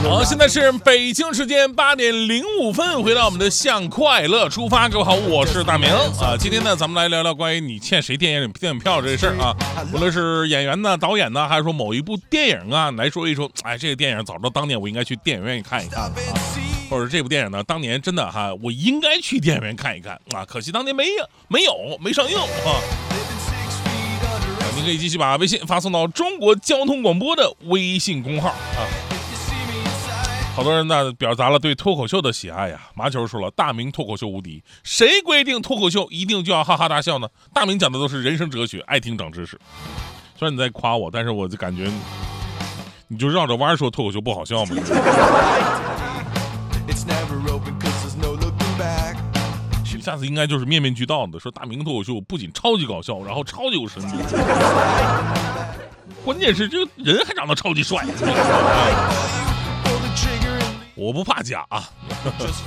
好，现在是北京时间8:05，回到我们的向快乐出发。各位好，我是大明啊。今天呢，咱们来聊聊关于你欠谁电影票这事儿啊。无论是演员呢、导演呢，还是说某一部电影啊，来说一说，哎，这个电影早知道当年我应该去电影院看一看啊，或者这部电影呢，当年真的哈，我应该去电影院看一看啊，可惜当年没上映啊。您可以继续把微信发送到中国交通广播的微信公号啊。好多人呢表达了对脱口秀的喜爱呀。麻球说了，大明脱口秀无敌，谁规定脱口秀一定就要哈哈大笑呢？大明讲的都是人生哲学，爱听长知识。虽然你在夸我，但是我就感觉你就绕着弯说脱口秀不好笑嘛。下次应该就是面面俱到的说，大明脱口秀不仅超级搞笑，然后超级有深度，关键是这个人还长得超级帅。我不怕假啊。